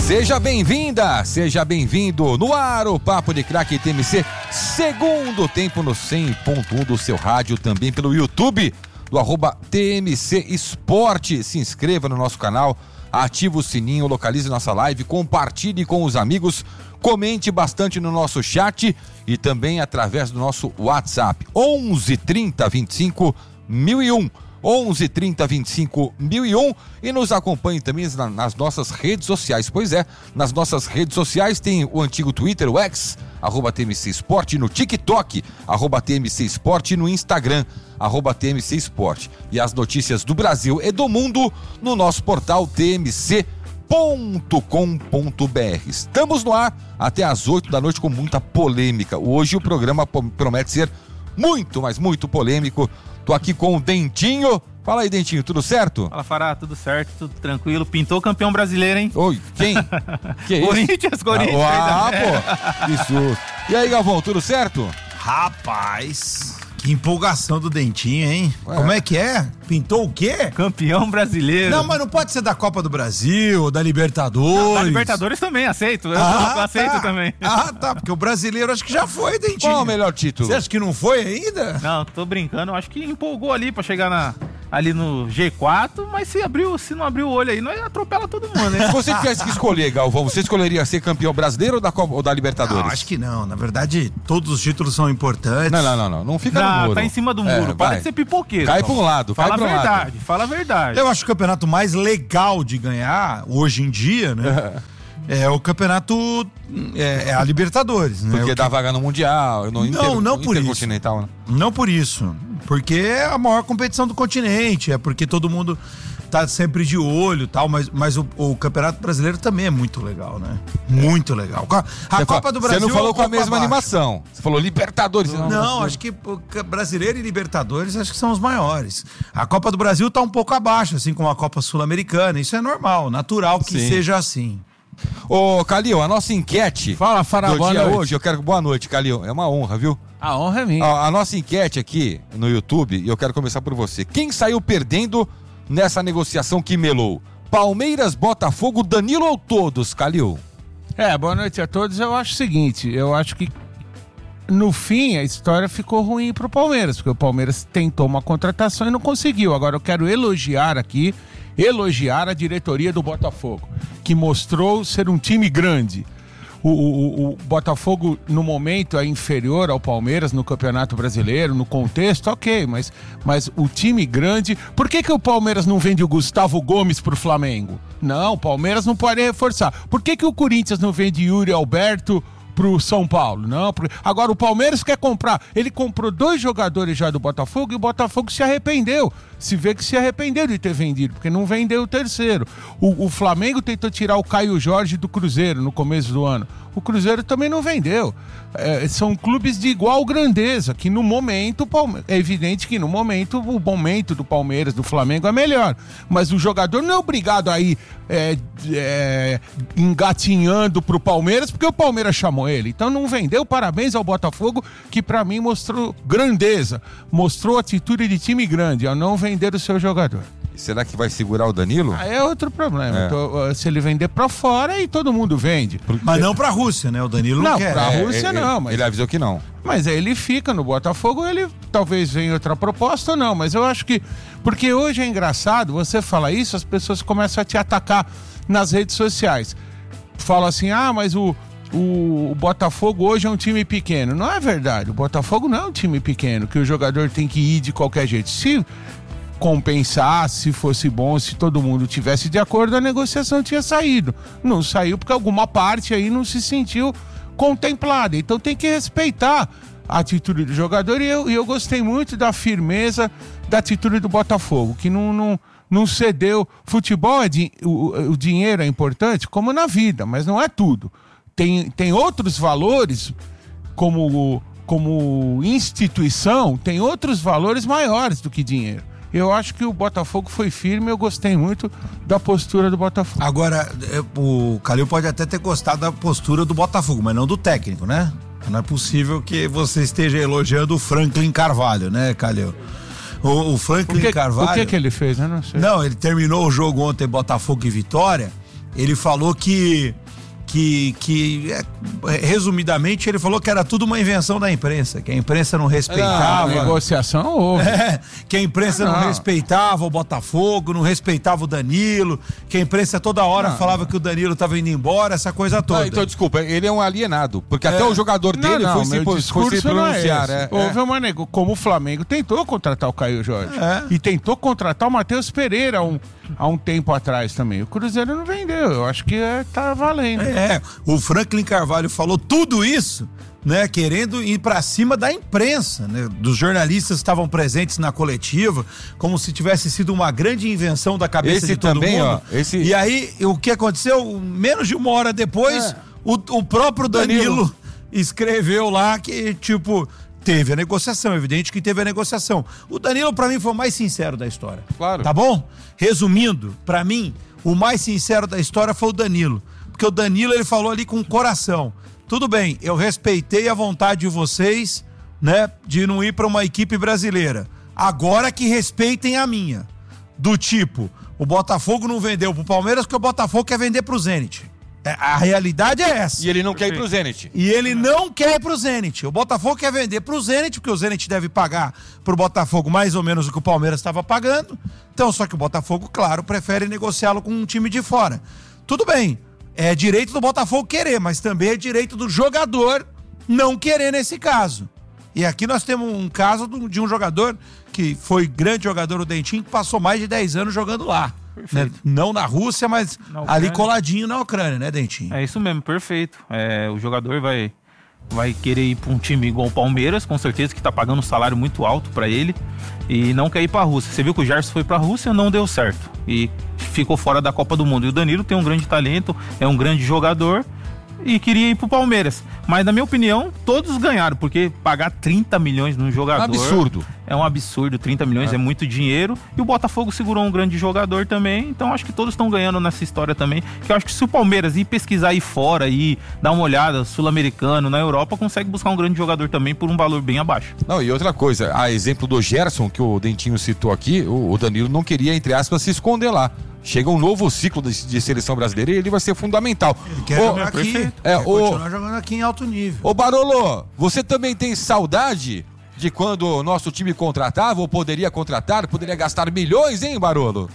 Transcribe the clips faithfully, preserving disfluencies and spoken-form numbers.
Seja bem-vinda, seja bem-vindo no ar o Papo de Craque T M C, segundo tempo no cem ponto um do seu rádio, também pelo YouTube do arroba T M C Esporte. Se inscreva no nosso canal, ative o sininho, localize nossa live, compartilhe com os amigos, comente bastante no nosso chat e também através do nosso WhatsApp, onze trinta vinte e cinco mil e um. onze trinta vinte e cinco mil e um e nos acompanhe também nas nossas redes sociais. Pois é, nas nossas redes sociais tem o antigo Twitter, o X, arroba T M C Esporte, no TikTok, arroba T M C Esporte, no Instagram, arroba T M C Esporte. E as notícias do Brasil e do mundo no nosso portal T M C ponto com ponto B R. Estamos no ar até às oito da noite com muita polêmica. Hoje o programa promete ser muito, mas muito polêmico. Tô aqui com o Dentinho. Fala aí, Dentinho, tudo certo? Fala, Fará, tudo certo, tudo tranquilo. Pintou campeão brasileiro, hein? Oi, quem? Que é isso? Corinthians, Corinthians. Ah, ah pô, isso. E aí, Galvão, tudo certo? Rapaz, que empolgação do Dentinho, hein? Ué. Como é que é? Pintou o quê? Campeão brasileiro. Não, mas não pode ser da Copa do Brasil, da Libertadores. Não, da Libertadores também, aceito. Eu ah, aceito tá. também. Ah, tá, porque o brasileiro acho que já foi, Dentinho. Qual o melhor título? Você acha que não foi ainda? Não, tô brincando. Eu acho que empolgou ali pra chegar na, ali no G quatro, mas se, abriu, se não abrir o olho aí, nós atropela todo mundo, né? Se você tivesse que escolher, Galvão, você escolheria ser campeão brasileiro ou da, Copa, ou da Libertadores? Não, acho que não. Na verdade, todos os títulos são importantes. Não, não, não, não. Não fica não, no muro. tá em cima do muro. É, Para vai. de ser pipoqueiro. Cai pra um lado, fala cai pra um a verdade, lado. fala a verdade. Eu acho que o campeonato mais legal de ganhar, hoje em dia, né? É o campeonato, é, é a Libertadores, né? Porque o que... dá vaga no Mundial, no Inter, Não, não no por isso. Intercontinental, né? Não por isso, porque é a maior competição do continente, é porque todo mundo tá sempre de olho e tal, mas, mas o, o Campeonato Brasileiro também é muito legal, né? Muito legal. A Você Copa fala, do Brasil... Você não falou é com a Copa mesma abaixo. animação. Você falou Libertadores. Não, não, acho que o Brasileiro e Libertadores acho que são os maiores. A Copa do Brasil tá um pouco abaixo, assim como a Copa Sul-Americana. Isso é normal, natural que Sim. seja assim. Ô, Calil, a nossa enquete Fala, Fará, do boa dia noite. hoje, eu quero... Boa noite, Calil. É uma honra, viu? A honra é minha. A, a nossa enquete aqui no YouTube, e eu quero começar por você. Quem saiu perdendo nessa negociação que melou? Palmeiras, Botafogo, Danilo ou todos, Calil? É, boa noite a todos. Eu acho o seguinte, eu acho que no fim a história ficou ruim pro Palmeiras, porque o Palmeiras tentou uma contratação e não conseguiu. Agora eu quero elogiar aqui, elogiar a diretoria do Botafogo, que mostrou ser um time grande. O, o, o Botafogo, no momento, é inferior ao Palmeiras no Campeonato Brasileiro, no contexto, ok, mas, mas o time grande... Por que que o Palmeiras não vende o Gustavo Gomes pro Flamengo? Não, o Palmeiras não pode reforçar. Por que que o Corinthians não vende Yuri Alberto pro São Paulo? Não, porque... Agora o Palmeiras quer comprar. Ele comprou dois jogadores já do Botafogo e o Botafogo se arrependeu. Se vê que se arrependeu de ter vendido, porque não vendeu o terceiro. O, o Flamengo tentou tirar o Caio Jorge do Cruzeiro no começo do ano. O Cruzeiro também não vendeu. É, são clubes de igual grandeza, que no momento, é evidente que no momento, o momento do Palmeiras, do Flamengo é melhor. Mas o jogador não é obrigado a ir é, é, engatinhando pro Palmeiras, porque o Palmeiras chamou ele. Então não vendeu. Parabéns ao Botafogo, que pra mim mostrou grandeza, mostrou atitude de time grande, ao não vender o seu jogador. Será que vai segurar o Danilo? Aí é outro problema. É. Então, se ele vender pra fora, aí todo mundo vende. Mas não pra Rússia, né? O Danilo não, Não, quer. pra É, Rússia ele, não, mas... Ele avisou que não. Mas aí ele fica no Botafogo, ele talvez venha outra proposta ou não, mas eu acho que... Porque hoje é engraçado, você fala isso, as pessoas começam a te atacar nas redes sociais. Fala assim, ah, mas o, o, o Botafogo hoje é um time pequeno. Não é verdade, o Botafogo não é um time pequeno, que o jogador tem que ir de qualquer jeito. Se compensar, se fosse bom, se todo mundo tivesse de acordo, a negociação tinha saído. Não saiu porque alguma parte aí não se sentiu contemplada. Então tem que respeitar a atitude do jogador e eu, e eu gostei muito da firmeza da atitude do Botafogo, que não, não, não cedeu. Futebol, é di, o, o dinheiro é importante, como na vida, mas não é tudo. Tem, tem outros valores, como, como instituição, tem outros valores maiores do que dinheiro. Eu acho que o Botafogo foi firme, eu gostei muito da postura do Botafogo. Agora, o Calil pode até ter gostado da postura do Botafogo, mas não do técnico, né? Não é possível que você esteja elogiando o Franklin Carvalho, né, Calil? O, o Franklin o que, Carvalho... O que que ele fez? Eu não sei. Não, ele terminou o jogo ontem, Botafogo e Vitória, ele falou que... Que, que é, resumidamente, ele falou que era tudo uma invenção da imprensa, que a imprensa não respeitava. A negociação houve. É, que a imprensa não. não respeitava o Botafogo, não respeitava o Danilo, que a imprensa toda hora não. falava que o Danilo estava indo embora, essa coisa toda. Ah, então, desculpa, ele é um alienado, porque É. até o jogador dele Não, não, foi, se, meu foi discurso se pronunciar. não é É, esse. Houve uma nego... Como o Flamengo tentou contratar o Caio Jorge. É. E tentou contratar o Matheus Pereira há um, há um tempo atrás também. O Cruzeiro não vendeu. Eu acho que é, tá valendo. É, o Franklin Carvalho falou tudo isso, né, querendo ir pra cima da imprensa, né, dos jornalistas que estavam presentes na coletiva, como se tivesse sido uma grande invenção da cabeça Esse de todo também, mundo. ó, esse- E aí, o que aconteceu? Menos de uma hora depois, É. o, o próprio Danilo, Danilo. escreveu lá que, tipo, teve a negociação, é evidente que teve a negociação. O Danilo, pra mim, foi o mais sincero da história. Claro. Tá bom? Resumindo, pra mim, o mais sincero da história foi o Danilo. Porque o Danilo, ele falou ali com o coração. Tudo bem, eu respeitei a vontade de vocês, né, de não ir pra uma equipe brasileira. Agora que respeitem a minha. Do tipo, o Botafogo não vendeu pro Palmeiras porque o Botafogo quer vender pro Zenit. É, a realidade é essa. E ele não quer ir pro Zenit. E ele não quer ir pro Zenit. O Botafogo quer vender pro Zenit, porque o Zenit deve pagar pro Botafogo mais ou menos o que o Palmeiras estava pagando. Então, só que o Botafogo, claro, prefere negociá-lo com um time de fora. Tudo bem, é direito do Botafogo querer, mas também é direito do jogador não querer nesse caso. E aqui nós temos um caso de um jogador que foi grande jogador, o Dentinho, que passou mais de dez anos jogando lá. Né? Não na Rússia, mas Na ali Ucrânia. coladinho na Ucrânia, né, Dentinho? É isso mesmo, perfeito. É, o jogador vai, vai querer ir para um time igual o Palmeiras, com certeza que tá pagando um salário muito alto para ele, e não quer ir para a Rússia. Você viu que o Gerson foi para a Rússia, não deu certo e ficou fora da Copa do Mundo. E o Danilo tem um grande talento, é um grande jogador e queria ir pro Palmeiras. Mas na minha opinião, todos ganharam, porque pagar trinta milhões num jogador... Absurdo. É um absurdo, trinta milhões é. é muito dinheiro. E o Botafogo segurou um grande jogador também. Então acho que todos estão ganhando nessa história também. Que eu acho que se o Palmeiras ir pesquisar aí fora, ir dar uma olhada, sul-americano, na Europa, consegue buscar um grande jogador também por um valor bem abaixo. Não, e outra coisa, a exemplo do Gerson, que o Dentinho citou aqui, o, o Danilo não queria, entre aspas, se esconder lá. Chega um novo ciclo de, de seleção brasileira e ele vai ser fundamental. Ele quer Ô, jogar aqui, é, quer ô, continuar jogando aqui em alto nível. Ô Barolo, você também tem saudade de quando o nosso time contratava ou poderia contratar, poderia gastar milhões, hein, Barolo?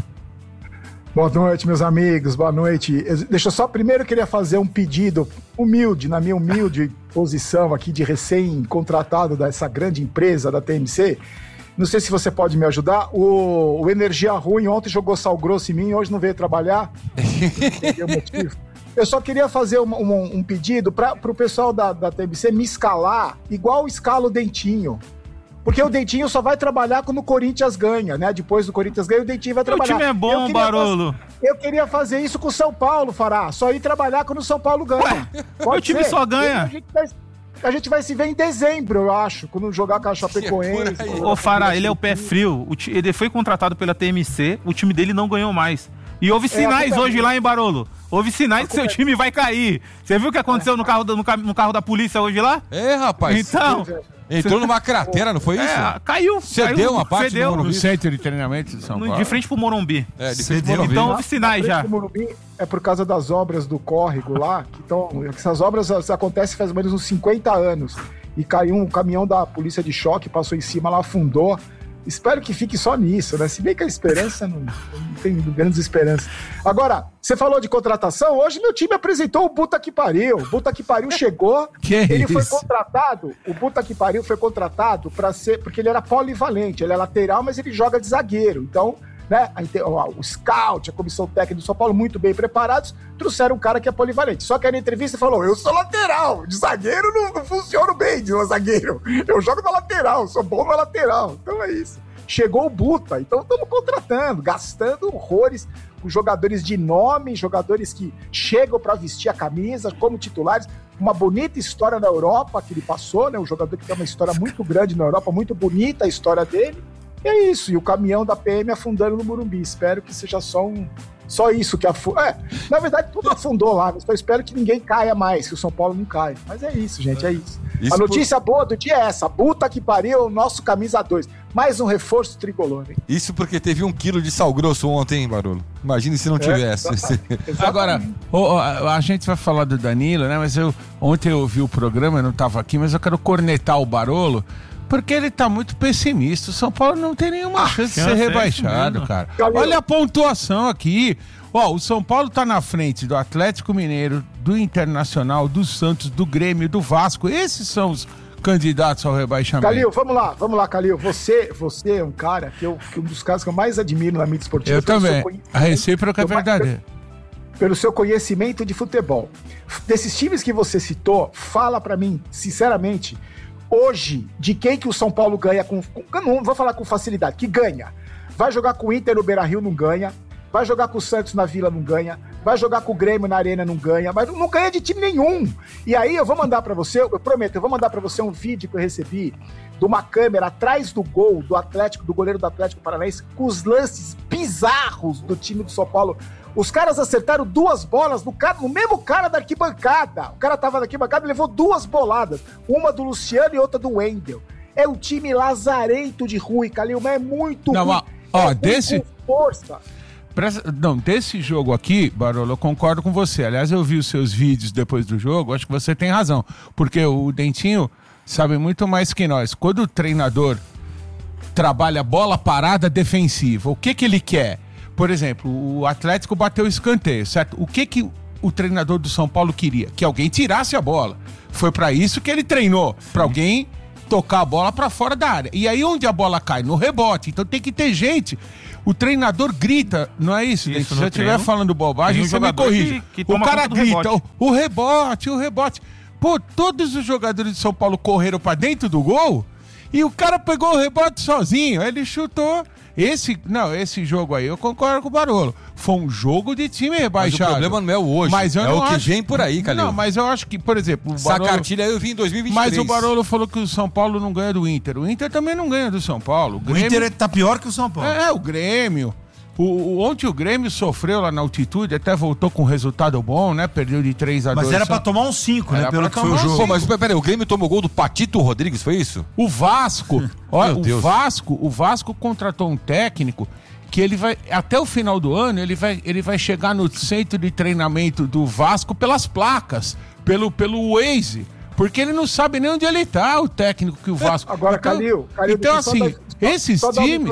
Boa noite, meus amigos, boa noite. Eu, deixa eu só, primeiro eu queria fazer um pedido humilde, na minha humilde posição aqui de recém-contratado dessa grande empresa da T M C. Não sei se você pode me ajudar. O, o Energia Ruim ontem jogou sal grosso em mim, hoje não veio trabalhar. Não motivo. Eu só queria fazer um, um, um pedido para o pessoal da, da T M C me escalar igual escala o Dentinho. Porque o Dentinho só vai trabalhar quando o Corinthians ganha, né? Depois do Corinthians ganha, o Dentinho vai trabalhar. O time é bom, Barolo. Fazer, eu queria fazer isso com o São Paulo, Fará. Só ir trabalhar quando o São Paulo ganha. O time ser? só ganha. A gente, vai, a gente vai se ver em dezembro, eu acho, quando jogar com a Chapecoense. Ô, Fará, ele é o pé frio. O ti, ele foi contratado pela T M C, o time dele não ganhou mais. E houve sinais é, hoje lá em Barolo. Houve sinais que seu time vai cair. Você viu o que aconteceu é. no, carro, no, no carro da polícia hoje lá? É, rapaz. Então... Entrou numa cratera, não foi isso? É, caiu. Cedeu uma parte cedeu. do Morumbi. No centro de treinamento de São Paulo. De frente pro Morumbi. É, de frente pro Cedeu. Morumbi. Então houve sinais já. O Morumbi é por causa das obras do córrego lá. Que tão, essas obras acontecem faz mais ou menos uns cinquenta anos. E caiu um caminhão da polícia de choque, passou em cima, lá afundou. Espero que fique só nisso, né? Se bem que a esperança não, não tem grandes esperanças. Agora, você falou de contratação, hoje meu time apresentou o Puta que Pariu. O Puta que Pariu chegou, Que ele isso? foi contratado, o Puta que Pariu foi contratado para ser, porque ele era polivalente, ele é lateral, mas ele joga de zagueiro. Então, né, o scout, a comissão técnica do São Paulo, muito bem preparados, trouxeram um cara que é polivalente. Só que aí na entrevista falou, eu sou lateral, de zagueiro não, não funciono bem de zagueiro, eu jogo na lateral, sou bom na lateral. Então é isso. Chegou o Buta, então estamos contratando, gastando horrores com jogadores de nome, jogadores que chegam para vestir a camisa como titulares. Uma bonita história na Europa que ele passou, né? Um jogador que tem uma história muito grande na Europa, muito bonita a história dele. E é isso, e o caminhão da P M afundando no Morumbi. Espero que seja só um, Só isso que afundou. É, na verdade, tudo afundou lá. Eu só espero que ninguém caia mais, que o São Paulo não caia. Mas é isso, gente, é isso. isso a notícia por... boa do dia é essa. Puta que pariu, o nosso camisa dois. Mais um reforço tricolor, hein? Isso porque teve um quilo de sal grosso ontem, hein, Barolo? Imagine se não é, tivesse. Exatamente. Agora, o, a, a gente vai falar do Danilo, né? Mas eu ontem eu ouvi o programa, eu não estava aqui, mas eu quero cornetar o Barolo, porque ele tá muito pessimista. O São Paulo não tem nenhuma ah, chance de ser rebaixado, cara. Olha a pontuação aqui. Ó, o São Paulo tá na frente do Atlético Mineiro, do Internacional, do Santos, do Grêmio, do Vasco. Esses são os candidatos ao rebaixamento. Calil, vamos lá, vamos lá, Calil. Você, você é um cara que, eu, que um dos caras que eu mais admiro na mídia esportiva. Eu também. A recíproca é verdade. Pelo seu conhecimento de futebol. Desses times que você citou, fala pra mim, sinceramente, hoje, de quem que o São Paulo ganha com... com não vou falar com facilidade, que ganha. Vai jogar com o Inter no Beira-Rio, não ganha. Vai jogar com o Santos na Vila, não ganha. Vai jogar com o Grêmio na Arena, não ganha. Mas não ganha de time nenhum. E aí eu vou mandar pra você, eu prometo, eu vou mandar pra você um vídeo que eu recebi de uma câmera atrás do gol do Atlético, do goleiro do Atlético Paranaense, com os lances bizarros do time do São Paulo. Os caras acertaram duas bolas no, cara, no mesmo cara da arquibancada. O cara tava na arquibancada e levou duas boladas. Uma do Luciano e outra do Wendel. É um time lazarento de ruim, Calil, mas é muito não, ruim. Ó, é desse... força. Presta... Não, desse jogo aqui, Barolo, eu concordo com você. Aliás, eu vi os seus vídeos depois do jogo, acho que você tem razão. Porque o Dentinho sabe muito mais que nós. Quando o treinador trabalha bola parada defensiva, o que que ele quer? Por exemplo, o Atlético bateu o escanteio, certo? O que que o treinador do São Paulo queria? Que alguém tirasse a bola. Foi pra isso que ele treinou, pra alguém tocar a bola pra fora da área. E aí onde a bola cai? No rebote. Então tem que ter gente. O treinador grita, não é isso? isso Se eu estiver falando bobagem, um você me corrige. Que, que o cara grita, rebote. O, o rebote, o rebote. Pô, todos os jogadores de São Paulo correram pra dentro do gol e o cara pegou o rebote sozinho. Ele chutou. Esse, não, esse jogo aí, eu concordo com o Barolo. Foi um jogo de time rebaixado. Mas o problema não é o hoje, mas eu é não o que acho... vem por aí, Calil. Não, mas eu acho que, por exemplo... Essa Barolo... cartilha eu vi em dois mil e vinte e três. Mas o Barolo falou que o São Paulo não ganha do Inter. O Inter também não ganha do São Paulo. O, Grêmio... o Inter tá pior que o São Paulo. É, o Grêmio... O, o, ontem o Grêmio sofreu lá na altitude, até voltou com resultado bom, né? Perdeu de três a dois. Mas era pra tomar uns cinco, né? Pelo que foi o jogo. Pô, mas peraí, o Grêmio tomou gol do Patito Rodrigues, foi isso? O Vasco, olha, o Vasco, o Vasco contratou um técnico que ele vai, até o final do ano, ele vai, ele vai chegar no centro de treinamento do Vasco pelas placas, pelo, pelo Waze. Porque ele não sabe nem onde ele tá, o técnico que o Vasco... Agora, então, Calil, Calil... Então, assim, dar, esses só, só times...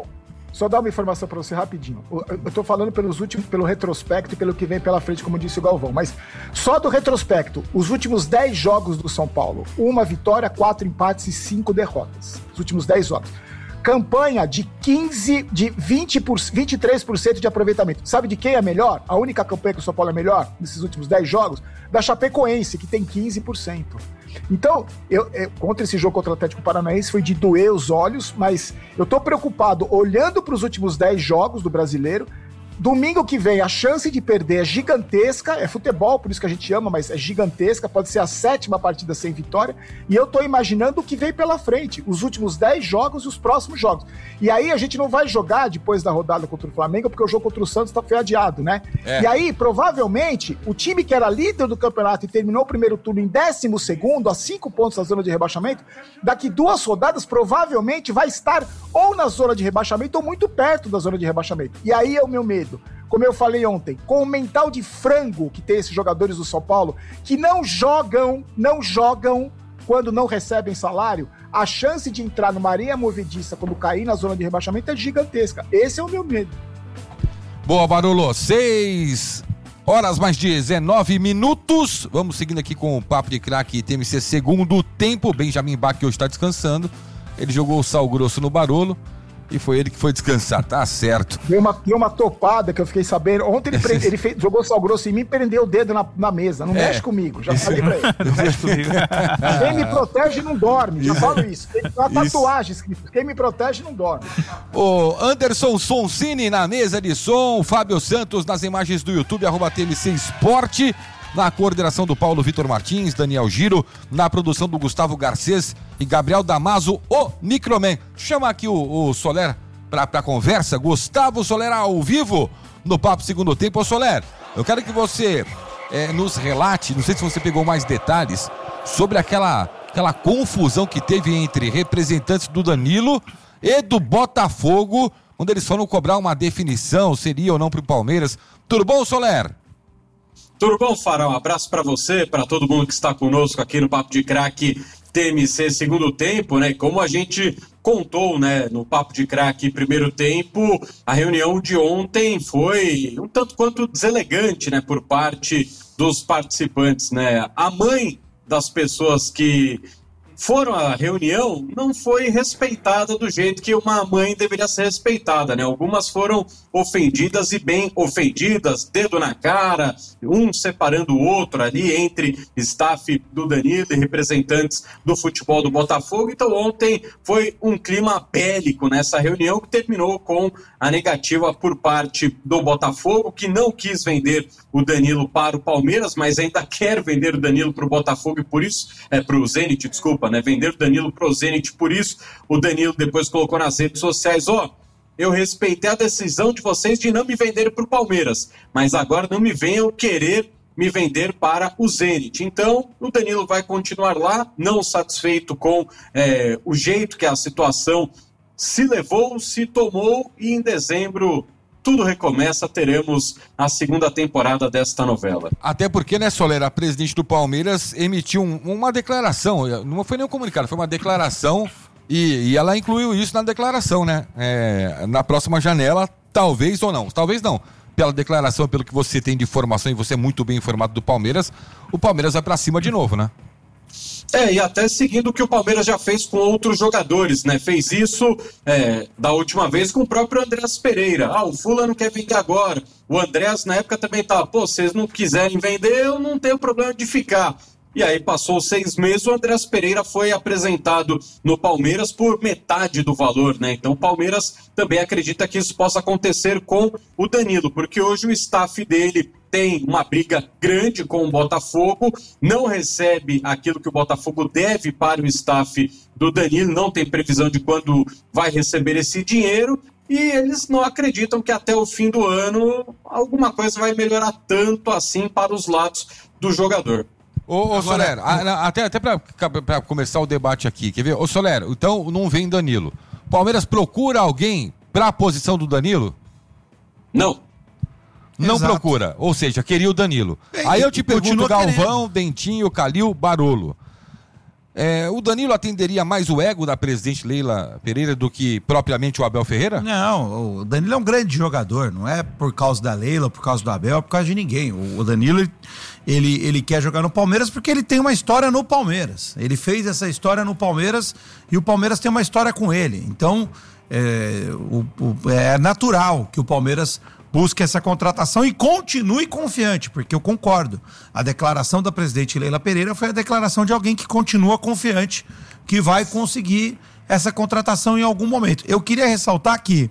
Só dar uma informação para você rapidinho. Eu tô falando pelos últimos, pelo retrospecto e pelo que vem pela frente, como disse o Galvão. Mas só do retrospecto, os últimos dez jogos do São Paulo, uma vitória, quatro empates e cinco derrotas. Os últimos dez jogos. Campanha de quinze, de vinte por, vinte e três por cento de aproveitamento. Sabe de quem é melhor? A única campanha que o São Paulo é melhor nesses últimos dez jogos? Da Chapecoense, que tem quinze por cento. Então, eu, eu, contra esse jogo contra o Atlético Paranaense foi de doer os olhos, mas eu tô preocupado olhando para os últimos dez jogos do Brasileiro. Domingo que vem a chance de perder é gigantesca, é futebol, por isso que a gente ama, mas é gigantesca, pode ser a sétima partida sem vitória, e eu tô imaginando o que vem pela frente, os últimos dez jogos e os próximos jogos. E aí a gente não vai jogar depois da rodada contra o Flamengo, porque o jogo contra o Santos tá, foi adiado, né? É. E aí, provavelmente, o time que era líder do campeonato e terminou o primeiro turno em décimo segundo, a cinco pontos da zona de rebaixamento, daqui duas rodadas provavelmente vai estar ou na zona de rebaixamento ou muito perto da zona de rebaixamento. E aí é o meu medo. Como eu falei ontem, com o mental de frango que tem esses jogadores do São Paulo, que não jogam, não jogam quando não recebem salário, a chance de entrar numa areia movediça quando cair na zona de rebaixamento é gigantesca. Esse é o meu medo. Boa, Barolo. Seis horas mais dezenove minutos. Vamos seguindo aqui com o Papo de Craque T M C segundo tempo. Benjamin Bach hoje está descansando. Ele jogou o sal grosso no Barolo. E foi ele que foi descansar, tá certo. Deu uma, deu uma topada que eu fiquei sabendo. Ontem ele, prende, ele fez, jogou sal grosso em mim e prendeu o dedo na, na mesa. Não é. mexe comigo, já falei pra ele. Não mexe comigo. Quem me protege não dorme, já falo isso. Tem uma tatuagem escrita. Quem me protege não dorme. O Anderson Soncini na mesa de som, Fábio Santos nas imagens do YouTube, arroba T M C Esporte. Na coordenação do Paulo Vitor Martins, Daniel Giro, na produção do Gustavo Garcês e Gabriel Damaso, o Microman. Chama aqui o, o Soler para a conversa. Gustavo Soler ao vivo no Papo Segundo Tempo. Ô Soler, eu quero que você é, nos relate, não sei se você pegou mais detalhes, sobre aquela, aquela confusão que teve entre representantes do Danilo e do Botafogo, quando eles foram cobrar uma definição, seria ou não pro Palmeiras. Tudo bom, Soler? Tudo bom, Farol? Um abraço para você, para todo mundo que está conosco aqui no Papo de Craque T M C Segundo Tempo, né? Como a gente contou, né, no Papo de Craque Primeiro Tempo, a reunião de ontem foi um tanto quanto deselegante, né, por parte dos participantes, né? A mãe das pessoas que foram à reunião não foi respeitada do jeito que uma mãe deveria ser respeitada, né? Algumas foram ofendidas e bem ofendidas, dedo na cara, um separando o outro ali entre staff do Danilo e representantes do futebol do Botafogo. Então ontem foi um clima bélico nessa reunião que terminou com a negativa por parte do Botafogo, que não quis vender o Danilo para o Palmeiras, mas ainda quer vender o Danilo para o Botafogo e por isso, é para o Zenit, desculpa, né? Vender o Danilo pro Zenit, por isso o Danilo depois colocou nas redes sociais, ó, oh, eu respeitei a decisão de vocês de não me vender pro Palmeiras, mas agora não me venham querer me vender para o Zenit. Então, o Danilo vai continuar lá, não satisfeito com é, o jeito que a situação se levou, se tomou, e em dezembro tudo recomeça, teremos a segunda temporada desta novela. Até porque, né, Soler, a presidente do Palmeiras emitiu um, uma declaração, não foi nem um comunicado, foi uma declaração e, e ela incluiu isso na declaração, né? É, na próxima janela, talvez ou não, talvez não. Pela declaração, pelo que você tem de informação e você é muito bem informado do Palmeiras, o Palmeiras vai pra cima de novo, né? É, e até seguindo o que o Palmeiras já fez com outros jogadores, né? Fez isso é, da última vez com o próprio Andrés Pereira. Ah, o fulano quer vender agora. O Andrés na época também tava, pô, vocês não quiserem vender, eu não tenho problema de ficar. E aí passou seis meses, o Andrés Pereira foi apresentado no Palmeiras por metade do valor, né? Então o Palmeiras também acredita que isso possa acontecer com o Danilo, porque hoje o staff dele tem uma briga grande com o Botafogo, não recebe aquilo que o Botafogo deve para o staff do Danilo, não tem previsão de quando vai receber esse dinheiro, e eles não acreditam que até o fim do ano alguma coisa vai melhorar tanto assim para os lados do jogador. Ô, ô Soler, a, até, até para começar o debate aqui, quer ver? Ô Soler, então não vem Danilo. Palmeiras procura alguém para a posição do Danilo? Não. Não Exato. Procura, ou seja, queria o Danilo. É, Aí eu te pergunto, Galvão, querendo. Dentinho, Calil, Barolo. É, o Danilo atenderia mais o ego da presidente Leila Pereira do que propriamente o Abel Ferreira? Não, o Danilo é um grande jogador, não é por causa da Leila, por causa do Abel, é por causa de ninguém. O, o Danilo, ele, ele quer jogar no Palmeiras porque ele tem uma história no Palmeiras. Ele fez essa história no Palmeiras e o Palmeiras tem uma história com ele. Então, é, o, o, é natural que o Palmeiras busque essa contratação e continue confiante, porque eu concordo. A declaração da presidente Leila Pereira foi a declaração de alguém que continua confiante, que vai conseguir essa contratação em algum momento. Eu queria ressaltar que,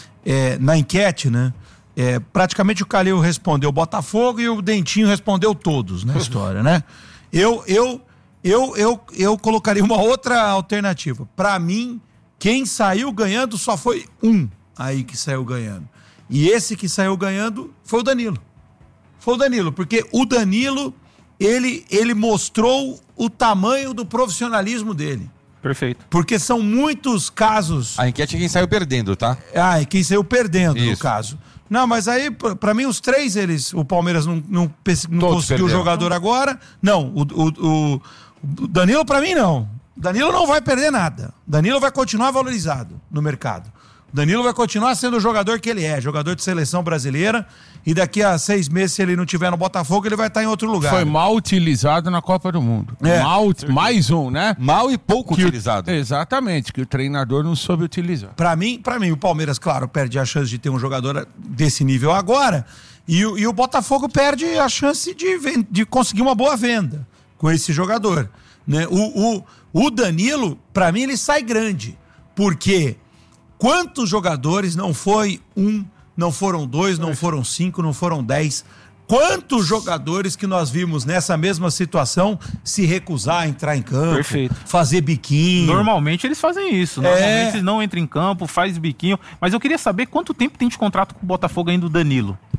é, na enquete, né, é, praticamente o Calil respondeu Botafogo e o Dentinho respondeu todos na história, né? Eu, eu, eu, eu, eu colocaria uma outra alternativa. Para mim, quem saiu ganhando só foi um aí que saiu ganhando. E esse que saiu ganhando foi o Danilo. Foi o Danilo, porque o Danilo, ele, ele mostrou o tamanho do profissionalismo dele. Perfeito. Porque são muitos casos... A enquete é quem saiu perdendo, tá? Ah, é quem saiu perdendo, Isso. no caso. Não, mas aí, pra mim, os três, eles... O Palmeiras não, não, não conseguiu o jogador agora. Não, o, o, o Danilo, pra mim, não. Danilo não vai perder nada. Danilo vai continuar valorizado no mercado. Danilo vai continuar sendo o jogador que ele é, jogador de seleção brasileira, e daqui a seis meses, se ele não tiver no Botafogo, ele vai estar em outro lugar. Foi mal utilizado na Copa do Mundo. É. Mal, mais um, né? Mal e pouco que utilizado. O, exatamente, que o treinador não soube utilizar. Pra mim, pra mim, o Palmeiras, claro, perde a chance de ter um jogador desse nível agora, e, e o Botafogo perde a chance de, de conseguir uma boa venda com esse jogador, né? O, o, o Danilo, pra mim, ele sai grande, porque... Quantos jogadores, não foi um, não foram dois, não foram cinco, não foram dez. Quantos jogadores que nós vimos nessa mesma situação se recusar a entrar em campo, Perfeito. fazer biquinho. Normalmente eles fazem isso. É. Normalmente eles não entram em campo, faz biquinho. Mas eu queria saber quanto tempo tem de contrato com o Botafogo ainda o Danilo.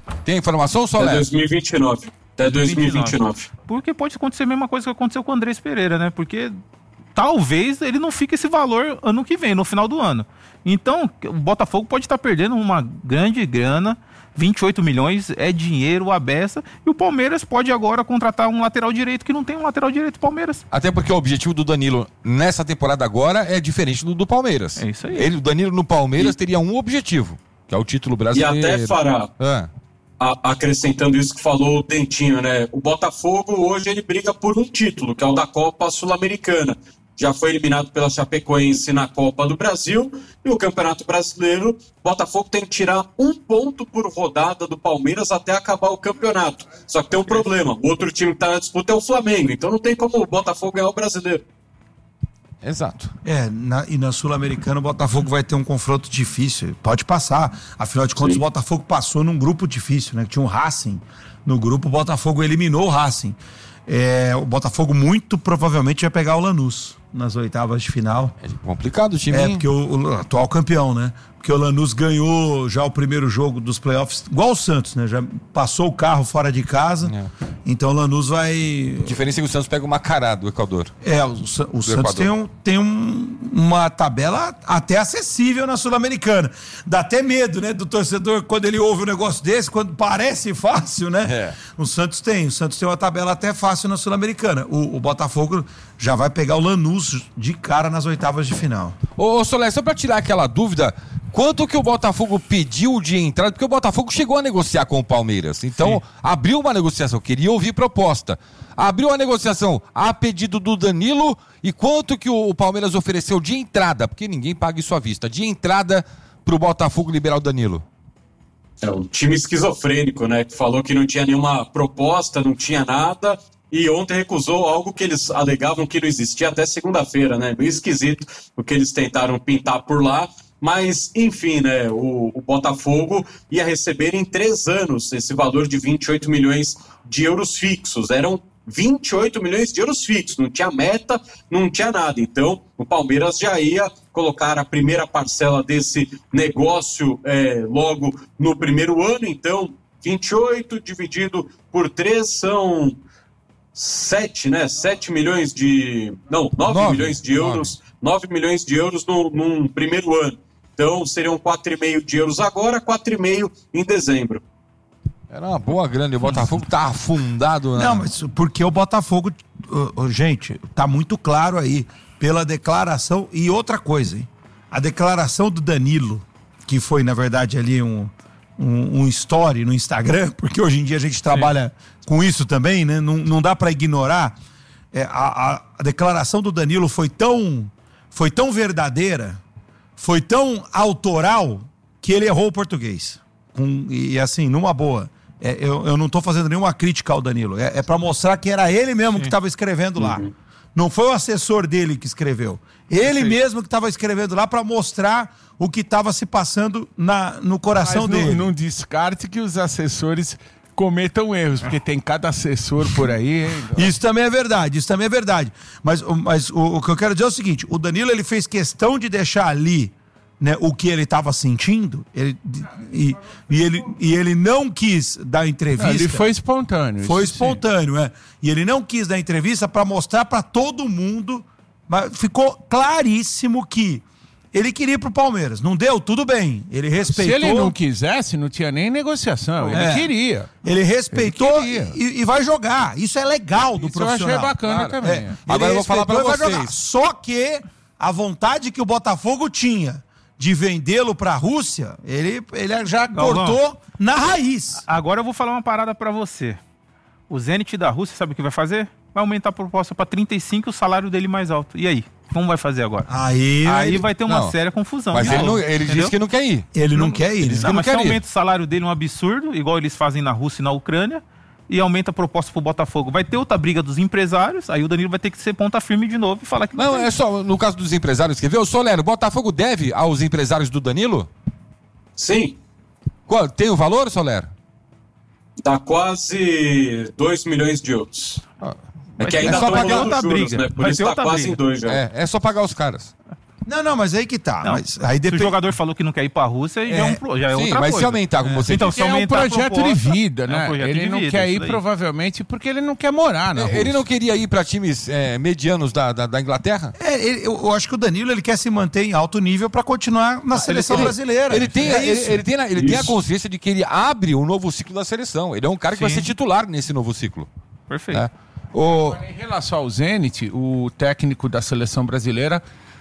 Tem informação, Soler? Até dois mil e vinte e nove. Até dois mil e vinte e nove. Porque pode acontecer a mesma coisa que aconteceu com o Andrés Pereira, né? Porque talvez ele não fique esse valor ano que vem, no final do ano. Então, o Botafogo pode estar perdendo uma grande grana. vinte e oito milhões é dinheiro à beça. E o Palmeiras pode agora contratar um lateral direito que não tem um lateral direito Palmeiras. Até porque o objetivo do Danilo nessa temporada agora é diferente do do Palmeiras. É isso aí. Ele, o Danilo no Palmeiras E... teria um objetivo, que é o título brasileiro. E até, Fará, ah. a, acrescentando isso que falou o Dentinho, né? O Botafogo hoje ele briga por um título, que é o da Copa Sul-Americana. Já foi eliminado pela Chapecoense na Copa do Brasil. E o Campeonato Brasileiro, o Botafogo tem que tirar um ponto por rodada do Palmeiras até acabar o campeonato. Só que tem um problema, o outro time que está na disputa é o Flamengo. Então não tem como o Botafogo ganhar o Brasileiro. Exato. É, na, e na Sul-Americana o Botafogo vai ter um confronto difícil. Pode passar. Afinal de contas, Sim. o Botafogo passou num grupo difícil, né? Tinha um Racing no grupo, o Botafogo eliminou o Racing. É, o Botafogo muito provavelmente vai pegar o Lanús nas oitavas de final. É complicado o time. É, porque o, o atual campeão, né? Porque o Lanús ganhou já o primeiro jogo dos playoffs, igual o Santos, né? Já passou o carro fora de casa. É. Então o Lanús vai... A diferença é que o Santos pega o Macará do Equador. É, o, o Santos tem, um, tem um, uma tabela até acessível na Sul-Americana. Dá até medo, né? Do torcedor quando ele ouve um negócio desse, quando parece fácil, né? É. O Santos tem. O Santos tem uma tabela até fácil na Sul-Americana. O, o Botafogo já vai pegar o Lanús de cara nas oitavas de final. Ô, ô Soler, só pra tirar aquela dúvida, quanto que o Botafogo pediu de entrada? Porque o Botafogo chegou a negociar com o Palmeiras. Então, Sim. abriu uma negociação, queria ouvir proposta. Abriu a negociação a pedido do Danilo. E quanto que o, o Palmeiras ofereceu de entrada? Porque ninguém paga isso à vista. De entrada pro Botafogo liberar o Danilo. É um time esquizofrênico, né? Que falou que não tinha nenhuma proposta, não tinha nada. E ontem recusou algo que eles alegavam que não existia até segunda-feira, né? Meio esquisito o que eles tentaram pintar por lá. Mas, enfim, né? O, o Botafogo ia receber em três anos esse valor de vinte e oito milhões de euros fixos. Eram vinte e oito milhões de euros fixos. Não tinha meta, não tinha nada. Então, o Palmeiras já ia colocar a primeira parcela desse negócio é, logo no primeiro ano. Então, vinte e oito dividido por três são... Sete, né? Sete milhões de... Não, nove, nove milhões de euros. Nove, nove milhões de euros no, num primeiro ano. Então, seriam quatro e meio de euros agora, quatro e meio em dezembro. Era uma boa grana. O Botafogo tá afundado, né? Não, mas porque o Botafogo... Uh, uh, gente, tá muito claro aí. Pela declaração... E outra coisa, hein? A declaração do Danilo, que foi, na verdade, ali um... Um, um story no Instagram, porque hoje em dia a gente trabalha Sim. com isso também, né? Não, não dá para ignorar. É, a, a, a declaração do Danilo foi tão, foi tão verdadeira, foi tão autoral, que ele errou o português. Com, e assim, numa boa. É, eu, eu não tô fazendo nenhuma crítica ao Danilo. É, é para mostrar que era ele mesmo Sim. que estava escrevendo lá. Uhum. Não foi o assessor dele que escreveu. Ele Sim. mesmo que estava escrevendo lá para mostrar o que estava se passando na, no coração Mas dele. Não, não descarte que os assessores cometam erros, porque tem cada assessor por aí. Hein? Isso também é verdade, isso também é verdade. Mas, mas o, o que eu quero dizer é o seguinte, o Danilo ele fez questão de deixar ali, né, o que ele estava sentindo, ele, e, e, ele, e ele não quis dar entrevista. Não, ele foi espontâneo. Foi espontâneo, sim. é. E ele não quis dar entrevista para mostrar para todo mundo, mas ficou claríssimo que ele queria ir pro Palmeiras. Não deu? Tudo bem. Ele respeitou. Se ele não quisesse, não tinha nem negociação. Ele é. queria. Ele respeitou ele e, e vai jogar. Isso é legal do Isso profissional. Eu achei bacana claro. também. É. Agora eu vou falar pra vocês. Só que a vontade que o Botafogo tinha de vendê-lo pra Rússia, ele, ele já não, cortou não. na raiz. Agora eu vou falar uma parada pra você. O Zenit da Rússia, sabe o que vai fazer? Vai aumentar a proposta pra trinta e cinco e o salário dele mais alto. E aí? Como vai fazer agora? Aí, aí ele... vai ter uma não. séria confusão. Mas ele, não, ele disse que não quer ir. Ele não, não quer ir. Ele disse não, que não quer mas ir. Se aumenta o salário dele um absurdo, igual eles fazem na Rússia e na Ucrânia, e aumenta a proposta pro Botafogo. Vai ter outra briga dos empresários, aí o Danilo vai ter que ser ponta firme de novo e falar que não. Não, é só no caso dos empresários que viu. Solero, o Botafogo deve aos empresários do Danilo? Sim. Qual, tem o valor, Solero? Dá quase dois milhões de euros. Ah. É que ainda é só pagar outra juros, briga. Né? Por vai isso tá quase briga. em dois já. É, é só pagar os caras. Não, não, mas aí que tá. Não, mas aí se depende... o jogador falou que não quer ir pra Rússia, já é, um, pro- já é Sim, outra mas coisa. se aumentar, como você Então, disse. se É um aumentar a projeto proposta, de vida, é um né? projeto ele de não vida, quer isso ir daí. provavelmente porque ele não quer morar na Rússia. Ele não queria ir para times é, medianos da, da, da Inglaterra? É, ele- eu, eu acho que o Danilo ele quer se manter em alto nível para continuar na seleção ele, brasileira. Ele tem, É ele, isso. ele tem, na- ele tem a Isso. consciência de que ele abre um novo ciclo da seleção. Ele é um cara que vai Sim. ser titular nesse novo ciclo. Perfeito. Né? O, Em relação ao Zenit, o técnico da seleção brasileira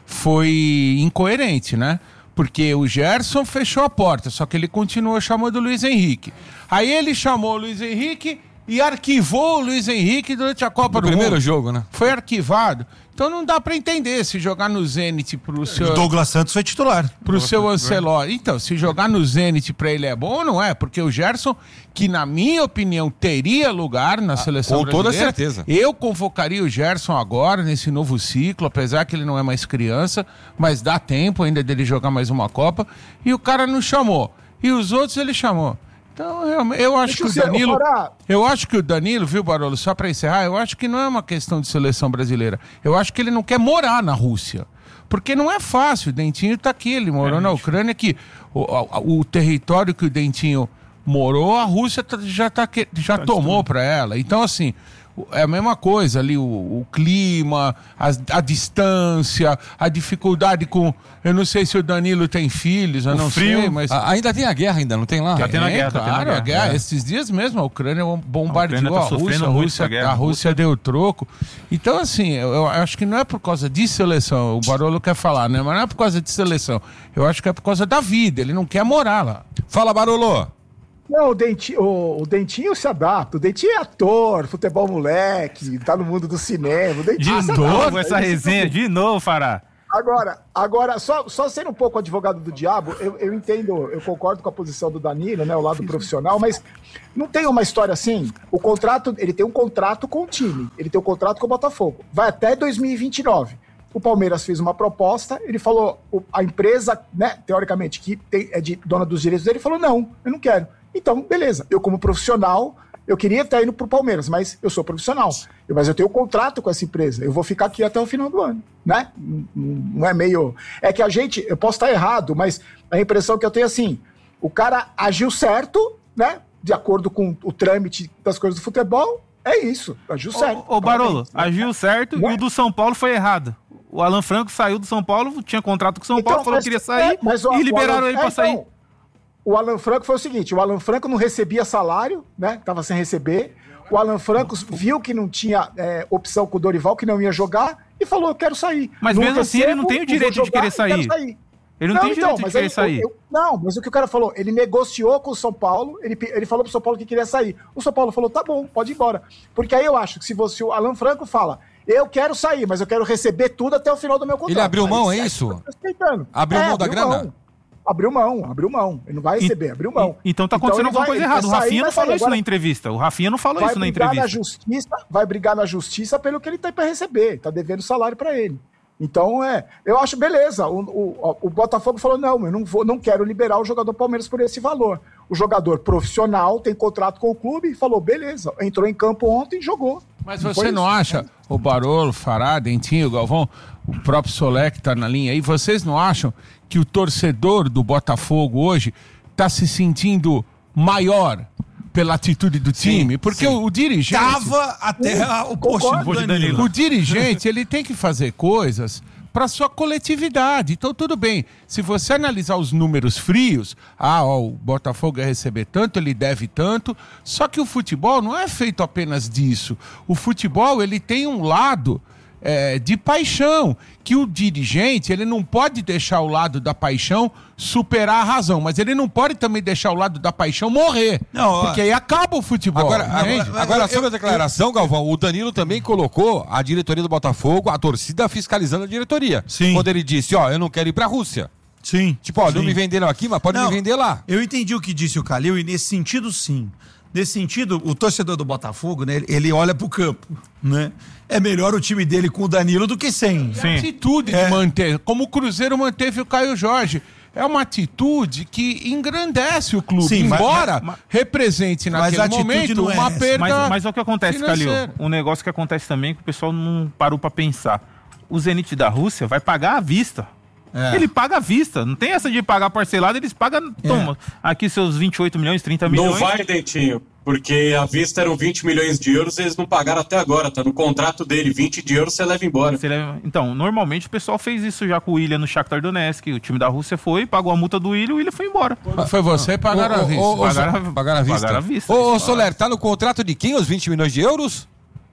foi incoerente, né? Porque o Gerson fechou a porta, só que ele continuou chamando o Luiz Henrique. Aí ele chamou o Luiz Henrique e arquivou o Luiz Henrique durante a Copa no do primeiro Mundo. jogo, né? Foi arquivado. Então não dá pra entender se jogar no Zenit pro seu... O Douglas Santos foi titular. Pro seu Ancelotti. Então, se jogar no Zenit pra ele é bom ou não é? Porque o Gerson, que na minha opinião teria lugar na seleção com toda brasileira, certeza. eu convocaria o Gerson agora, nesse novo ciclo, apesar que ele não é mais criança, mas dá tempo ainda dele jogar mais uma Copa, e o cara não chamou. E os outros ele chamou. Então, eu, eu acho Deixa que o eu ser- Danilo... ô, Pará. Eu acho que o Danilo, viu, Barolo, só pra encerrar, eu acho que não é uma questão de seleção brasileira. Eu acho que ele não quer morar na Rússia. Porque não é fácil, o Dentinho tá aqui, ele morou na Ucrânia, que o, o, o território que o Dentinho morou, a Rússia tá- já, tá, que- já tomou pra ela. Então, assim, o- é a mesma coisa ali, o, o clima, as- a, distância, a dificuldade com... Eu não sei se o Danilo tem filhos, eu não frio. sei, mas... A- ainda tem a guerra ainda, não tem lá? Já tem na É, guerra, tá tendo a claro, a guerra. guerra. É. Esses dias mesmo a Ucrânia bombardeou A Ucrânia tá a, sofrendo Rússia, a muito Rússia, essa guerra. a Rússia deu troco. Então, assim, eu, eu acho que não é por causa de seleção, o Barolo quer falar, né? Mas não é por causa de seleção. Eu acho que é por causa da vida, ele não quer morar lá. Fala, Barolo! Não, o Dentinho, o, o Dentinho se adapta. O Dentinho é ator, futebol moleque, tá no mundo do cinema. O Dentinho se De novo adapta, essa ele se resenha, de novo, Fará. Agora, agora só, só sendo um pouco advogado do diabo, eu, eu entendo, eu concordo com a posição do Danilo, né, o lado profissional, mas não tem uma história assim. O contrato, ele tem um contrato com o time, ele tem um contrato com o Botafogo, vai até dois mil e vinte e nove. O Palmeiras fez uma proposta, ele falou, o- a empresa, né, teoricamente, que tem- é de dona dos direitos dele, falou, não, eu não quero. Então, beleza, eu como profissional, eu queria estar indo pro Palmeiras, mas eu sou profissional. Eu- mas eu tenho um contrato com essa empresa. Eu vou ficar aqui até o final do ano, né? Não- Não é meio... É que a gente... Eu posso estar errado, mas a impressão que eu tenho é assim, o cara agiu certo, né? De acordo com o trâmite das coisas do futebol, é isso. Agiu certo. Ô, ô Barolo, Parabéns, né? agiu certo Não e é? o do São Paulo foi errado. O Alan Franco saiu do São Paulo, tinha contrato com o São Paulo, falou mas- que queria sair é, mas o- e o liberaram Alan- ele é, pra sair. então, o Alan Franco foi o seguinte, o Alan Franco não recebia salário, né? Tava sem receber. O Alan Franco viu que não tinha é, opção com o Dorival, que não ia jogar, e falou, eu quero sair. Mas mesmo assim, ele não tem o vou direito de jogar, querer eu quero sair. Ele não tem direito de mas querer aí, sair. eu- eu- não, mas o que o cara falou, ele negociou com o São Paulo, ele, pe- ele falou pro São Paulo que queria sair. O São Paulo falou, tá bom, pode ir embora. Porque aí eu acho que se você, o Alan Franco fala, eu quero sair, mas eu quero receber tudo até o final do meu contrato. Ele abriu mão, Aí, é certo, isso? tô respeitando. Abriu mão da abriu grana? mão. Abriu mão, abriu mão. Ele não vai receber, abriu mão. E- Então tá acontecendo ele alguma vai- coisa ele errada. quer O sair, Rafinha vai não falou sair. isso Agora na entrevista. O Rafinha não falou vai isso na brigar na entrevista. justiça, vai brigar na justiça pelo que ele tem para receber. Tá devendo salário para ele. Então, é, eu acho beleza. O, o, o Botafogo falou: não, eu não, vou, não quero liberar o jogador Palmeiras por esse valor. O jogador profissional tem contrato com o clube e falou: beleza, entrou em campo ontem e jogou. Mas Não você foi não isso. acha, o Barolo, Fará, Dentinho, Galvão, o próprio Solé que tá na linha aí, vocês não acham que o torcedor do Botafogo hoje tá se sentindo maior pela atitude do time? Porque o, o dirigente... Tava até a- o post Concordo, do Danilo. Danilo. O dirigente, ele tem que fazer coisas para sua coletividade. Então, tudo bem. Se você analisar os números frios, ah, ó, o Botafogo ia receber tanto, ele deve tanto. Só que o futebol não é feito apenas disso. O futebol, ele tem um lado é, de paixão, que o dirigente, ele não pode deixar o lado da paixão superar a razão, mas ele não pode também deixar o lado da paixão morrer. Não, ó, porque aí acaba o futebol. Agora, entende? agora, agora eu- sobre a declaração, Galvão, o Danilo também colocou a diretoria do Botafogo, a torcida fiscalizando a diretoria. Sim. Quando ele disse, ó, eu não quero ir pra Rússia. Sim. Tipo, ó, não sim. me venderam aqui, mas pode Não, me vender lá. Eu entendi o que disse o Calil e nesse sentido, sim. Nesse sentido, o torcedor do Botafogo, né, ele, ele olha pro campo, né? É melhor o time dele com o Danilo do que sem. É a atitude É. de manter, como o Cruzeiro manteve o Caio Jorge. É uma atitude que engrandece o clube, Sim, mas- embora mas- represente mas naquele a atitude momento não é uma essa. perda Mas, mas é o que acontece, Calil. financeira. Um negócio que acontece também que o pessoal não parou pra pensar. O Zenit da Rússia vai pagar à vista. É. Ele paga à vista. Não tem essa de pagar parcelado, eles pagam, É. toma, aqui seus vinte e oito milhões, trinta milhões. Não vai, Dentinho, porque à vista eram vinte milhões de euros e eles não pagaram até agora, tá no contrato dele, vinte de euros você leva embora. Você leva- Então, normalmente o pessoal fez isso já com o William no Shakhtar Donetsk. O time da Rússia foi, pagou a multa do William e o William foi embora. Foi você e pagaram Ô, a ô, vista. ô, ô, Pagaram So- a- pagaram à vista. pagaram à vista, Ô, ô, isso. Soler, tá no contrato de quem os vinte milhões de euros?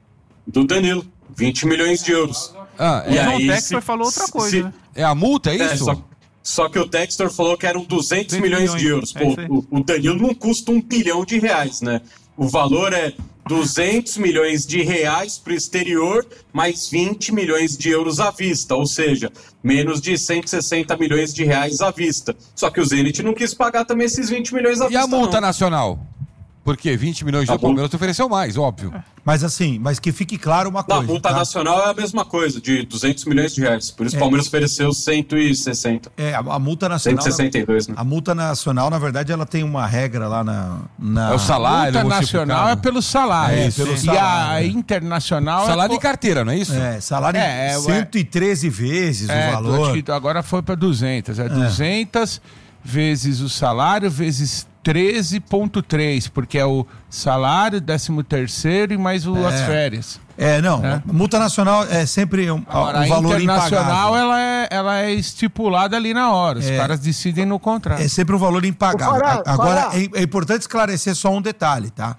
Do Danilo, vinte milhões de euros. Ah, E é, Não, aí, o Textor se- falou outra coisa, se- né? é a multa, é É, isso? só, só que o Textor falou que eram duzentos milhões de euros. É Pô, isso aí. o, o Danilo não custa um bilhão de reais, né? O valor é duzentos milhões de reais para o exterior, mais vinte milhões de euros à vista, ou seja, menos de cento e sessenta milhões de reais à vista. Só que o Zenit não quis pagar também esses vinte milhões à E vista, a multa não. nacional? Porque vinte milhões Tá do bom. Palmeiras ofereceu mais, óbvio. Mas assim, mas que fique claro uma Não, coisa. a multa tá? nacional é a mesma coisa, de duzentos milhões de reais. Por isso o Palmeiras ofereceu cento e sessenta. É, a, a multa cento nacional. e sessenta e dois, né? A multa nacional, na verdade, ela tem uma regra lá na. na... É o salário. multa nacional é pelo salário. É, pelo e salário. a internacional Salário é de carteira, não é isso? É, salário É, é, cento e treze vezes É, o valor. acho que agora foi para duzentos. É, duzentos vezes o salário vezes treze vírgula três, porque é o salário, décimo terceiro e mais o, as férias. É, não. É. Multa nacional é sempre um, Agora, um a valor internacional impagável. ela é, ela é estipulada ali na hora. Os É. caras decidem no contrato. É sempre um valor impagável. Ô, Fará, A- Agora, Fará. é, é importante esclarecer só um detalhe, tá?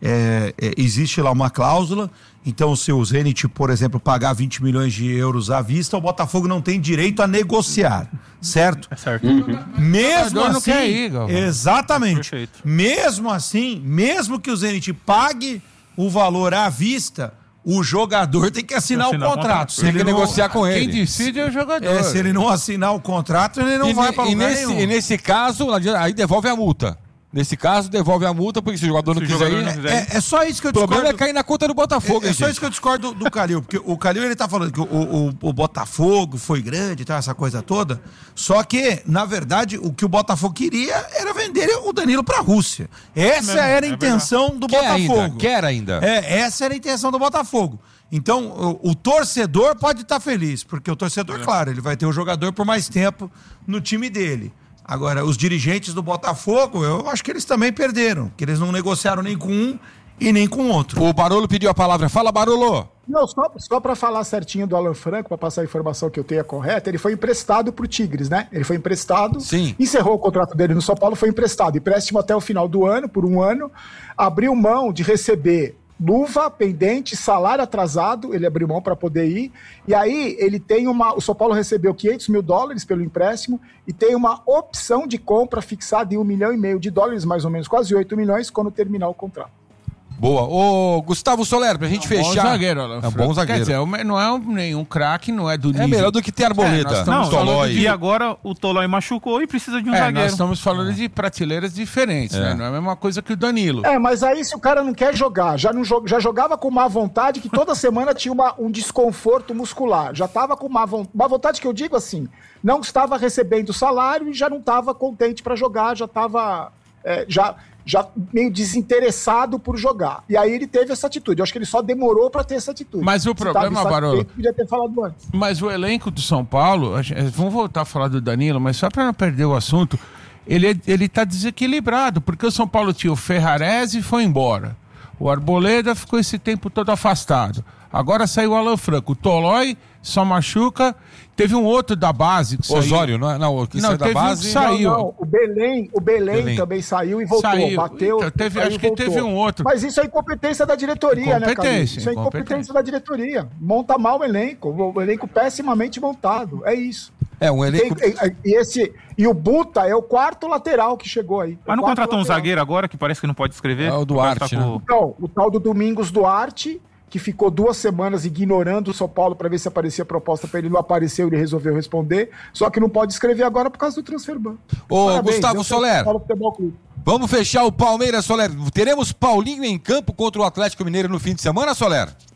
É, é, existe lá uma cláusula, então se o Zenit, por exemplo, pagar vinte milhões de euros à vista, o Botafogo não tem direito a negociar, certo? É certo. Mesmo jogador não assim, quer ir, Galvão. exatamente. Perfeito. Mesmo assim, mesmo que o Zenit pague o valor à vista, o jogador tem que assinar Assinar o o contrato. contrato. Se Tem ele que não- negociar com Quem ele. decide é o jogador. é, se ele não assinar o contrato, ele não e, vai ne- para e lugar nesse, nenhum. e nesse caso, não adianta- aí devolve a multa. Nesse caso, devolve a multa, porque se o jogador não Se o quiser jogador ir, não quiser- É, é só isso que eu o problema é discordo. cair na conta do Botafogo, É, é hein, só gente? isso que eu discordo do, do Calil, porque o Calil ele tá falando que o, o, o Botafogo foi grande e tal, essa coisa toda. Só que, na verdade, o que o Botafogo queria era vender o Danilo pra Rússia. Essa mesmo, era a é intenção do Quer Botafogo. ainda, quer ainda. É, essa era a intenção do Botafogo. Então, o, o torcedor pode estar feliz, porque o torcedor, claro, ele vai ter o jogador por mais tempo no time dele. Agora, os dirigentes do Botafogo, eu acho que eles também perderam, que eles não negociaram nem com um e nem com outro. O Barolo pediu a palavra. Fala, Barolo. Não, só, só para falar certinho do Alan Franco, para passar a informação que eu tenha correta, ele foi emprestado pro Tigres, né? Ele foi emprestado, Sim. encerrou o contrato dele no São Paulo, foi emprestado. Empréstimo até o final do ano, por um ano, abriu mão de receber luva, pendente, salário atrasado, ele abriu mão para poder ir, e aí ele tem uma, o São Paulo recebeu quinhentos mil dólares pelo empréstimo e tem uma opção de compra fixada em um milhão e meio de dólares, mais ou menos, quase oito milhões, quando terminar o contrato. Boa. Ô, Gustavo Soler, pra gente Bom fechar. zagueiro, Alan É um Franco. bom zagueiro. Quer dizer, é um- não é um- nenhum craque, não é do nível. É melhor do que ter Arboleda. É, nós estamos Não, falando Tolói. e agora o Tolói machucou e precisa de um É, nós zagueiro. estamos falando de prateleiras diferentes, né? Não é a mesma coisa que o Danilo. É, mas aí se o cara não quer jogar, já, não jo- já jogava com má vontade, que toda semana tinha uma- um desconforto muscular. Já estava com má, von- má vontade, que eu digo assim, não estava recebendo salário e já não estava contente para jogar, já estava é, já, já meio desinteressado por jogar. E aí ele teve essa atitude. Eu acho que ele só demorou para ter essa atitude. Mas o Se problema, tava insatisfeito, Barolo- podia ter falado antes. Mas o elenco do São Paulo, a gente- vamos voltar a falar do Danilo, mas só para não perder o assunto, ele, é- ele tá desequilibrado, porque o São Paulo tinha o Ferrarese e foi embora. O Arboleda ficou esse tempo todo afastado. Agora saiu o Alan Franco. O Tolói só machuca. Teve um outro da base que saiu. Osório, não é? Não, o que Não, saiu da teve um que base. saiu. Não, não, o Belém, o Belém, Belém. também saiu e voltou, Saiu. bateu. Então, teve- saiu acho e que voltou. teve um outro. Mas isso é incompetência da diretoria, né, Calil? Incompetência, Isso é incompetência. incompetência da diretoria. Monta mal o elenco, o elenco pessimamente montado. É isso. É, um elenco. Tem- e, e esse, e o Buta é o quarto lateral que chegou aí. Mas não O quarto contratou um lateral. zagueiro agora, que parece que não pode escrever? É o Duarte, Tá com- Então, o tal do Domingos Duarte, que ficou duas semanas ignorando o São Paulo para ver se aparecia proposta para ele, não apareceu, ele resolveu responder, só que não pode escrever agora por causa do transfer ban. Ô, Parabéns, Gustavo deu certo Soler. São Paulo Futebol Clube. Vamos fechar o Palmeiras, Soler. Teremos Paulinho em campo contra o Atlético Mineiro no fim de semana, Soler?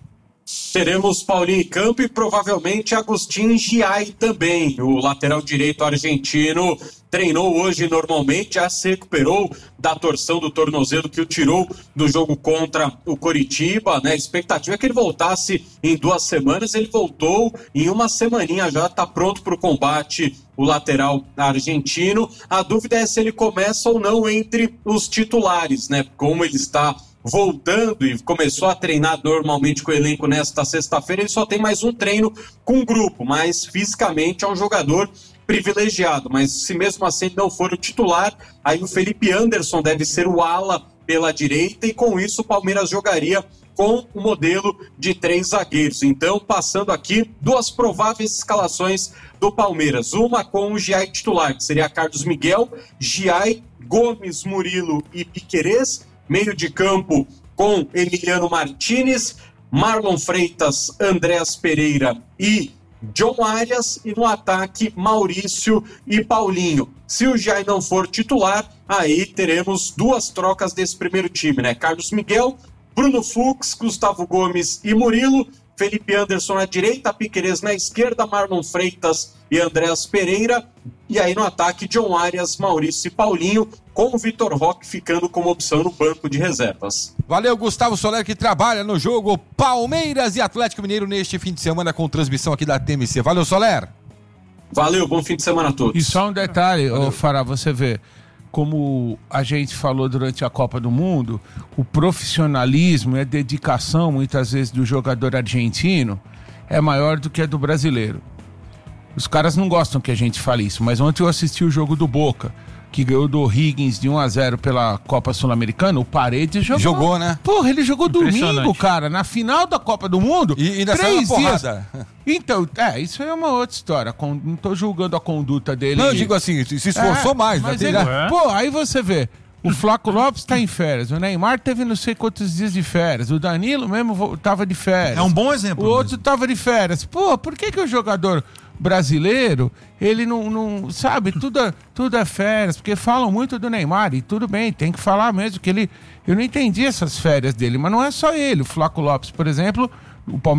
Teremos Paulinho em campo e provavelmente Agustín Giai também. O lateral direito argentino treinou hoje normalmente, já se recuperou da torção do tornozelo que o tirou do jogo contra o Coritiba, né? A expectativa é que ele voltasse em duas semanas, ele voltou em uma semaninha, já está pronto para o combate, o lateral argentino. A dúvida é se ele começa ou não entre os titulares, né? Como ele está voltando e começou a treinar normalmente com o elenco nesta sexta-feira, ele só tem mais um treino com o grupo, mas fisicamente é um jogador privilegiado, mas se mesmo assim ele não for o titular, aí o Felipe Anderson deve ser o ala pela direita e com isso o Palmeiras jogaria com o modelo de três zagueiros. Então, passando aqui, duas prováveis escalações do Palmeiras, uma com o Giai titular, que seria Carlos Miguel, Giai, Gomes, Murilo e Piquerez, meio de campo com Emiliano Martínez, Marlon Freitas, Andréas Pereira e John Arias, e no ataque Maurício e Paulinho. Se o Giai não for titular, aí teremos duas trocas desse primeiro time, né? Carlos Miguel, Bruno Fux, Gustavo Gomes e Murilo, Felipe Anderson na direita, Piquerez na esquerda, Marlon Freitas e Andréas Pereira, e aí no ataque John Arias, Maurício e Paulinho, com o Vitor Roque ficando como opção no banco de reservas. Valeu, Gustavo Soler, que trabalha no jogo Palmeiras e Atlético Mineiro neste fim de semana com transmissão aqui da T M C. Valeu, Soler. Valeu, bom fim de semana a todos. E só um detalhe, ô Fará, você vê, como a gente falou durante a Copa do Mundo, o profissionalismo e a dedicação, muitas vezes, do jogador argentino é maior do que a do brasileiro. Os caras não gostam que a gente fale isso, mas ontem eu assisti o jogo do Boca, que ganhou do Higgins de um a zero pela Copa Sul-Americana. O Paredes jogou. Jogou, né? Porra, ele jogou domingo, cara, na final da Copa do Mundo. E ainda saiu uma porrada. Então, é, isso é uma outra história. Con- Não tô julgando a conduta dele. Não, eu digo assim, se esforçou É, mais. mas Né? ele- Tem- É. Pô, aí você vê, o Flaco Lopes tá em férias, o Neymar teve não sei quantos dias de férias, o Danilo mesmo vo- tava de férias. É um bom O exemplo. outro mesmo. tava de férias. Pô, por que que o jogador brasileiro, ele não, não sabe, tudo é, tudo é férias, porque falam muito do Neymar, e tudo bem, tem que falar mesmo, que ele, eu não entendi essas férias dele, mas não é só ele, o Flaco Lopes, por exemplo, o Palmeiras